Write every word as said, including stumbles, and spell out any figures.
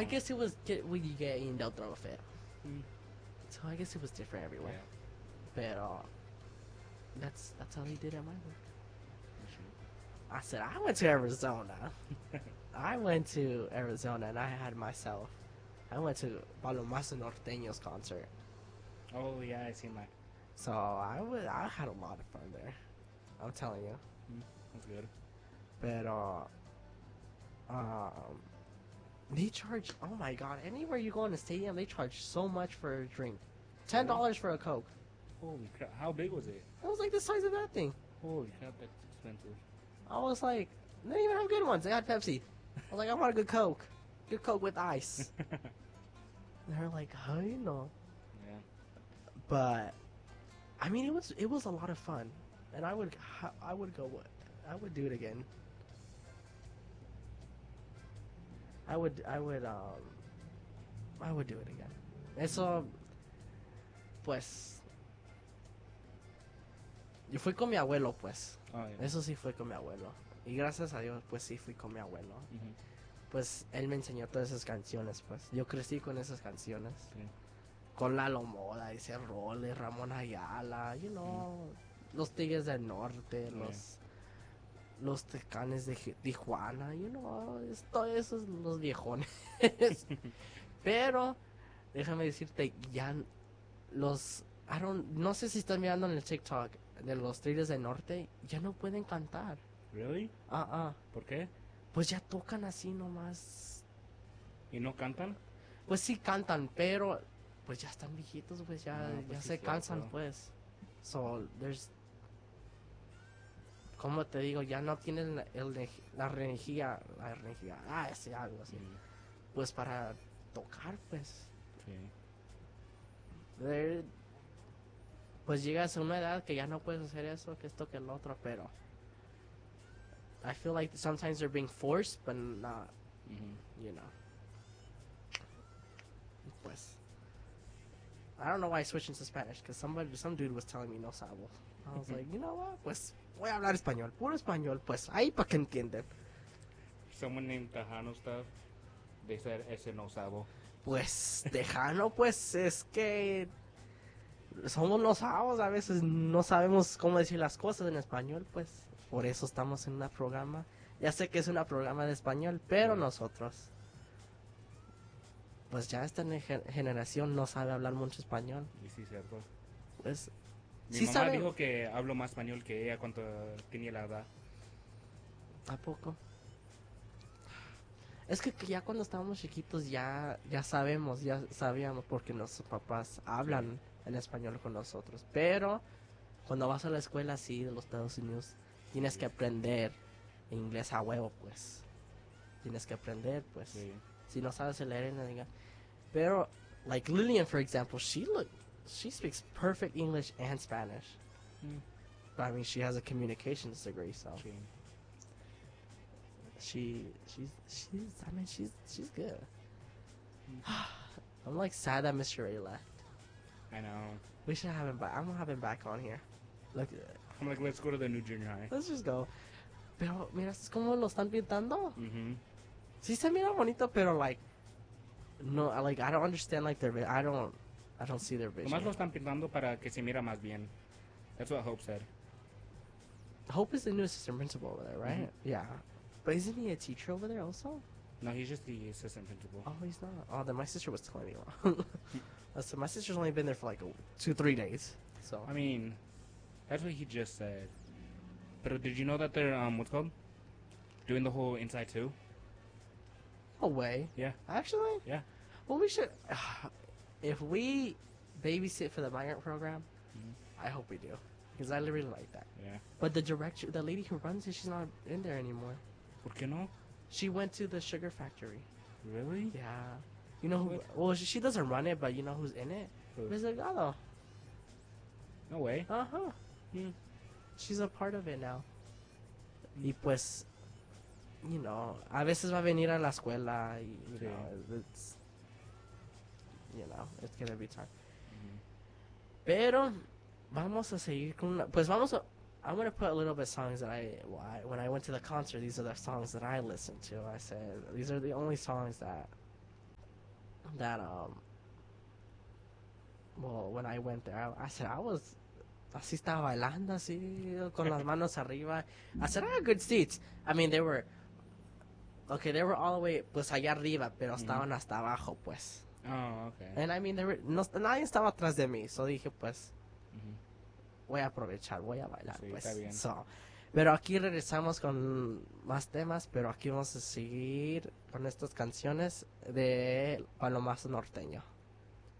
guess it was get when you get in del trofeo. Mm. So I guess it was different everywhere. Yeah. But uh, that's that's how they did at my work. Sure. I said I went to Arizona. I went to Arizona and I had myself. I went to Palomazo Norteño's concert. Oh yeah, I seen that. So I would I had a lot of fun there. I'm telling you. Mm. That's good. But uh, um, they charge. Oh my god! Anywhere you go in the stadium, they charge so much for a drink. Ten dollars for a Coke. Holy crap! How big was it? It was like the size of that thing. Holy crap! That's expensive. I was like, they didn't even have good ones. They had Pepsi. I was like, I want a good Coke. Good Coke with ice. They're like, huh, you know. Yeah. But I mean, it was it was a lot of fun, and I would I would go. I would do it again. I would I would um I would do it again. Eso, pues, yo fui con mi abuelo, pues. Oh yeah. Eso sí fue con mi abuelo. Y gracias a Dios, pues sí fui con mi abuelo. Mhm. Pues él me enseñó todas esas canciones, pues. Yo crecí con esas canciones. Sí. Con Lalo Moda, ese Role, Ramón Ayala, you know, los Tigres del Norte, Yeah. los los Tecanes de Ji- Tijuana, you know, es, todo eso es los viejones. Pero déjame decirte, ya n- los I don't, no sé si estás mirando en el TikTok de los Tigres del Norte, ya no pueden cantar. Really? Ah, ah. ¿Por qué? Pues ya tocan así nomás. ¿Y no cantan? Pues sí cantan, pero pues ya están viejitos, pues ya, Ah, pues ya sí, se cansan, cierto. pues. So, there's... ¿Cómo te digo? Ya no tienen la, el- la energía, la energía, ah, ese algo así. Mm, Pues para tocar, pues. sí. There- pues llegas a una edad que ya no puedes hacer eso, que esto, que el otro, pero... I feel like sometimes they're being forced, but not, Mhm. you know. Pues... I don't know why I switched into Spanish, because somebody, some dude was telling me no sabo. I was like, you know what, pues voy a hablar español, puro español, pues ahí para que entiendan. Someone named Tejano stuff. They said ese no sabo. Pues tejano, pues es que somos los sabos, a veces no sabemos cómo decir las cosas en español, pues por eso estamos en un programa. Ya sé que es un programa de español, pero Sí. nosotros, pues ya esta ne- generación no sabe hablar mucho español, Y sí, cierto. pues Mi sí mamá sabe. dijo que hablo más español que ella cuando tenía la edad. ¿A poco? Es que ya cuando estábamos chiquitos ya, ya sabemos, ya sabíamos porque nuestros papás hablan en español con nosotros. Pero cuando vas a la escuela así de los Estados Unidos, tienes Sí. que aprender inglés a huevo, pues. Tienes que aprender, pues. Sí. Si no sabes leer, no diga. Pero, like Lillian, for example, she look, she speaks perfect English and Spanish. Mm, But I mean, she has a communications degree, so. sí. She she's she's I mean she's she's good. I'm like sad that Mister Ray left. I know. We should have him back. I'm gonna have him back on here. Look, I'm like, let's go to the new junior high. let's just go. Pero mira, es como lo están pintando. Mm-hmm. Sí se mira bonito, pero like no, I like I don't understand like their vi- I don't I don't see their vision. Nomás lo están pintando para que se mira más bien. That's what Hope said. Hope is the new assistant principal over there, right? Yeah. But isn't he a teacher over there also? No, he's just the assistant principal. Oh, he's not. Oh, then my sister was telling me wrong. So my sister's only been there for like a, two, three days. So I mean, that's what he just said. But did you know that they're, um, what's it called? Doing the whole inside too? no way. Yeah. Actually, Yeah. well, we should. If we babysit for the migrant program, Mhm. I hope we do, because I really like that. Yeah. But the director, the lady who runs it, she's not in there anymore. ¿Por qué no? She went to the sugar factory. Really? Yeah. You know who? What? Well, she, she doesn't run it, but you know who's in it? Who? Miz Delgado. No way. Uh huh. Hmm. She's a part of it now. Y pues, you know, a veces va a venir a la escuela y, you Sí. know, it's, you know, it's gonna be time. Mhm. Pero, vamos a seguir con una, pues vamos a, I'm gonna put a little bit songs that I, well, I, when I went to the concert, these are the songs that I listened to. I said, these are the only songs that that um well when I went there I, I said I was así estaba bailando así con las manos arriba. I said I had good seats. I mean they were okay, they were all the way pues allá arriba, pero Ujú. estaban hasta abajo pues. Oh, okay. And I mean they were, no, nadie estaba atrás de mí, so dije pues Ujú. voy a aprovechar, voy a bailar Sí, pues. está bien. So, pero aquí regresamos con más temas, pero aquí vamos a seguir con estas canciones de Palomazo Norteño.